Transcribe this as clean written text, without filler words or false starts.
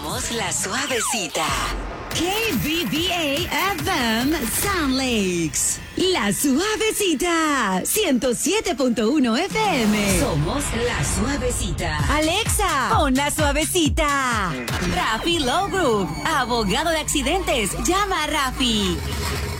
Somos la suavecita. KBBA FM Sound Lakes. La suavecita. 107.1 FM. Somos la suavecita. Alexa, pon la suavecita. Rafi Law Group. Abogado de accidentes. Llama a Rafi.